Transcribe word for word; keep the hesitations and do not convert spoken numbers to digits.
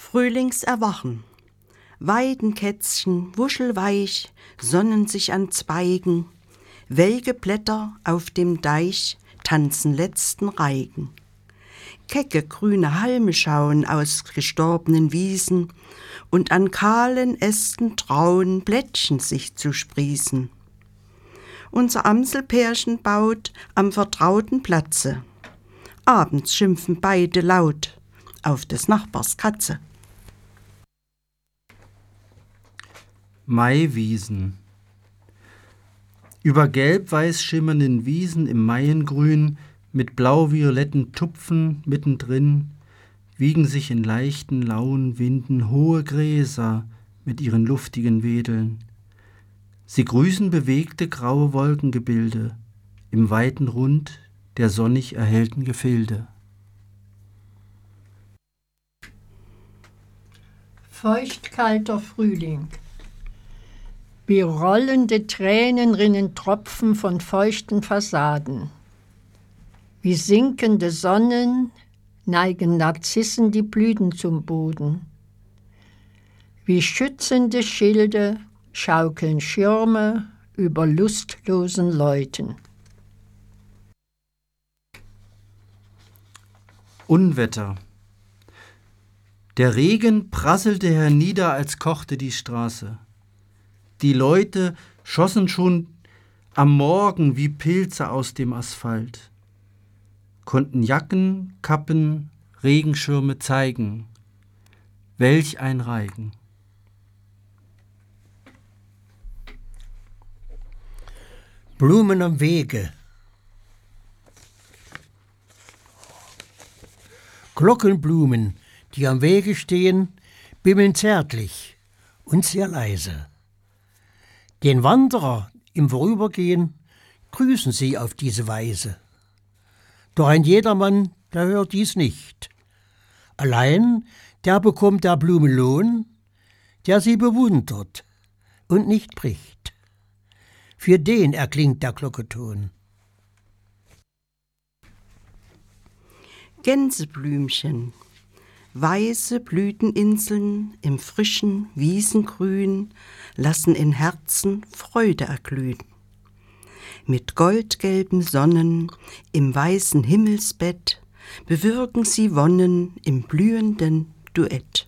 Frühlingserwachen. Weidenkätzchen, wuschelweich, sonnen sich an Zweigen. Welke Blätter auf dem Deich tanzen letzten Reigen. Kecke grüne Halme schauen aus gestorbenen Wiesen und an kahlen Ästen trauen Blättchen sich zu sprießen. Unser Amselpärchen baut am vertrauten Platze. Abends schimpfen beide laut auf des Nachbars Katze. Maiwiesen. Über gelb-weiß schimmernden Wiesen im Maiengrün mit blau-violetten Tupfen mittendrin wiegen sich in leichten, lauen Winden hohe Gräser mit ihren luftigen Wedeln. Sie grüßen bewegte graue Wolkengebilde im weiten Rund der sonnig erhellten Gefilde. Feuchtkalter Frühling. Wie rollende Tränen rinnen Tropfen von feuchten Fassaden. Wie sinkende Sonnen neigen Narzissen die Blüten zum Boden. Wie schützende Schilde schaukeln Schirme über lustlosen Leuten. Unwetter. Der Regen prasselte hernieder, als kochte die Straße. Die Leute schossen schon am Morgen wie Pilze aus dem Asphalt, konnten Jacken, Kappen, Regenschirme zeigen. Welch ein Reigen. Blumen am Wege. Glockenblumen, die am Wege stehen, bimmeln zärtlich und sehr leise. Den Wanderer im Vorübergehen grüßen sie auf diese Weise. Doch ein jedermann, der hört dies nicht. Allein der bekommt der Blume Lohn, der sie bewundert und nicht bricht. Für den erklingt der Glockenton. Gänseblümchen. Weiße Blüteninseln im frischen Wiesengrün lassen in Herzen Freude erglühen. Mit goldgelben Sonnen im weißen Himmelsbett bewirken sie Wonnen im blühenden Duett.